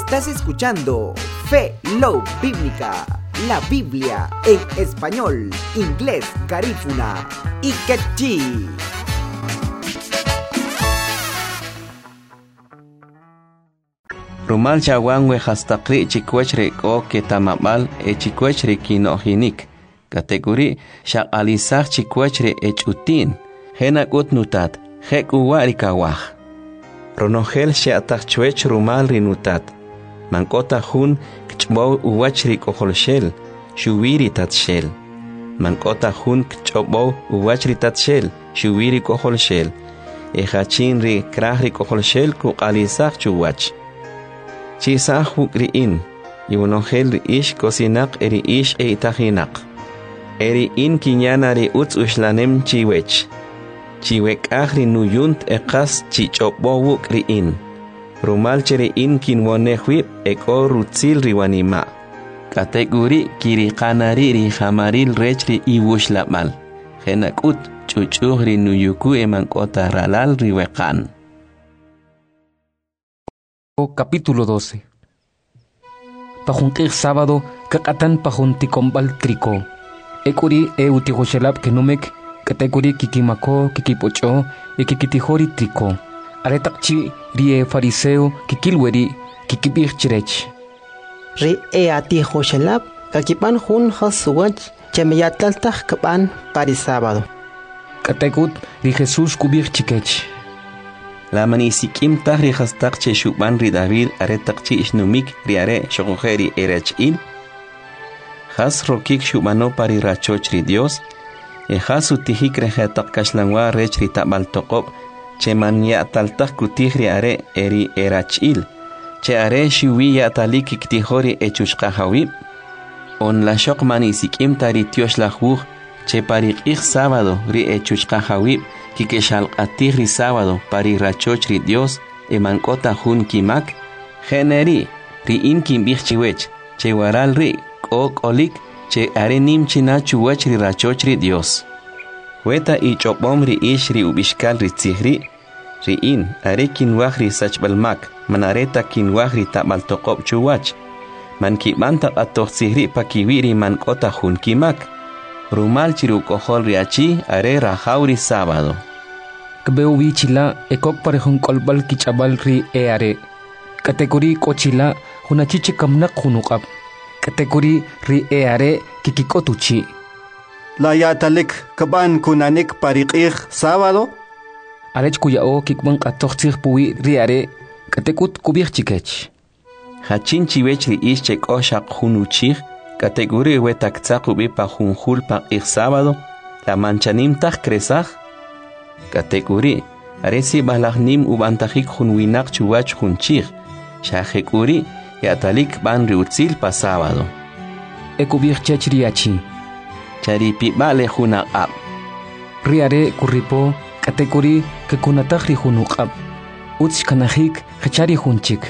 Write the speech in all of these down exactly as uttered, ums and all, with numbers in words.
Estás escuchando Fe Love Bíblica, la Biblia en español, inglés, garífuna y quechí. Rumal chawan we hastakri chikwechre o ketamamal e chikwechre kinohinik. Kategori shak alisach chikwechre echutin. Henak utnutat, hek uwari kawah. Ronogel sheatak chwech rumal rinutat. Mankota hun kchbo uwachri koholshel, shuwiri tatshel. Mankota hun kchbo uwachri tatshel, shuwiri koholshel. E hachin ri krahri koholshel ku alisach chuwach. Chisah hukriin, iwonogel ri ish kosinak eri ish e itahinak. Eri in kinyana ri utz ushlanem chiwech. Chiwek ahri nuyunt ekas chichobo wukriin. Rumal chere in kinwonehwip eko rutzil riwanima. Kategori kiri kanari ri hamaril rechri iwushlamal. Henakut chuchuh ri nuyuku emankota ralal riwekan. Capítulo doce. Pajunqir sábado, kakatan pajunticombal trico. Ekuri e utihoshelab kenumek, kategori kikimako, kikipocho, e kikitihori trico. Aretakchi rie fariseo, kikilweri, kikibir chirech. Ri e atihoshelab, kakipan hun hasuwach, chemeyataltah kapan pari sábado. Kategut ri Jesús kubir chikech. La manisikim tahri hastak che shuban ri David aretakchi ishnumik riare shogojeri erechil. Has rokik shubano pari rachoch ri Dios. E has utihik rehetak kashlangwa rech ri tabal tokop. Che man ya taltak kutih riare eri erachil. Che are shuwi ya talik iktihori echushka hawib. On la shok manisikim tari tiosh lahwuh. Che pari ik sábado ri echushka hawib. Kike shalqatih ri sábado pari rachoch ri Dios e mankota hun kimak generi ri in kimbich chiwech che waral ri ok olik che are nim china chuwech ri rachoch ri Dios weta i chopom ri ish ri ubishkal ri tzihri ri in are kinwah ri sachbalmak manareta kinwah ri tabal toqob chuwach man kibanta atoh tzihri pakiwi ri mankota hun kimak Rumal chiru kohol riachi are rajauri sábado. Kbeu bichila ekok parehun kolbal kichabal ri eare. Kategori kochila hunachiche kamnak hunukap. Kategori ri eare kikikotuchi. La yatalik kaban kunanik pariqih sábado. Arech kuyao kikban katochtir puwi riare. Katekut kubir chikech. Hachin chiwech ri ish chek oshak hunuchih. Kategori wetak tzakubi pa junjul pa ik sábado, la manchanim tak kresaj. Kategori, aresi balagnim ubantajik junwinak chuwach junchig, shahekuri, yatalik ban riutzil pa sábado. Ekubir chechriachi. Charipi bale junak ab. Riare kuripo, kategori ke kunatajri junuk ab. Utz kanajik, hechari junchik.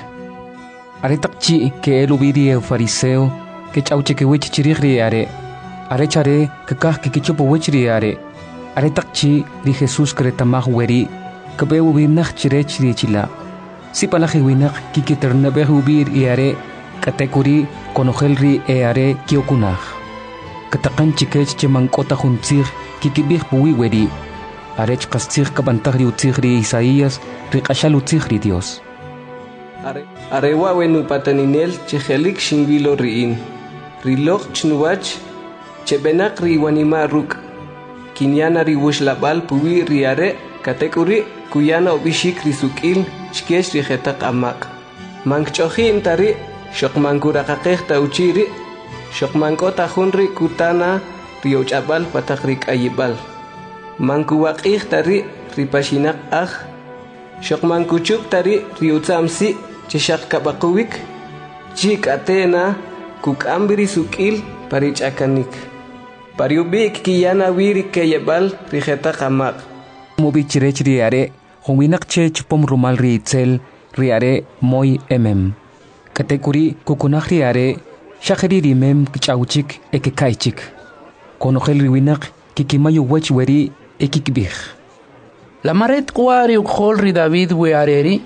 Aretakchi ke elubiri el fariseo, que chauche que wich chirigriare, are chare que kah que kichopo wichriare, are takchi di Jesús cretamah weri, que beu binach chirech chila. Si palaje winach kikiternabeh ubir iare, katekuri konohelri e are kiokunach. Katakan chikech chemankota juntzir kikibih puwi weri, arech kastzir kabantagri utzigri Isaías, rikashal utzigri Dios. Are arewa wenu pataninel chehelik shingilo riin. Rilog chnuwach chebenak riwanima ruk. Kinyana riwush labal puwi riare kategori kuyana obishik risukil chkesh rihetak amak. Mankchohi intari shokmankurakakeh tauchiri shokmankota hunri kutana riochabal patakrik ayibal. Mankuwakih tari ripashinak ah shokmankuchuk tari riutsamsi cheshak kabakuwik chik atena kuk ambiri sukil parich akanik pariubik kiyana wiri kayebal rijeta kamak Mobi chirech riare hominak chech pom rumal riitzel riare moy emem kategori kukunak riare shakiri rimem kichauchik ekekaichik konogel riwinak kikimayu wech weri ekikbih La maret kwari ukhol ri David we areri